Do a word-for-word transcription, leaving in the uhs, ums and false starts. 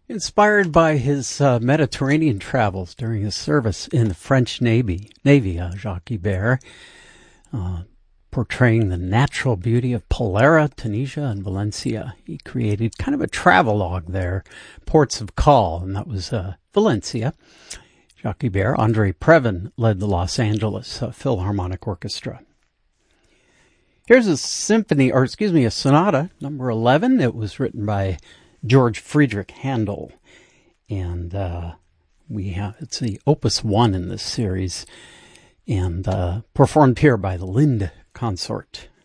Inspired by his uh, Mediterranean travels during his service in the French Navy, Navy uh, Jacques Ibert, uh, portraying the natural beauty of Palera, Tunisia, and Valencia. He created kind of a travelogue there, ports of call, and that was uh, Valencia. Jacques Ibert, Andre Previn led the Los Angeles uh, Philharmonic Orchestra. Here's a symphony, or excuse me, a sonata, number eleven. It was written by George Friedrich Handel, and uh, we have it's the Opus One in this series, and uh, performed here by the Lind Consort.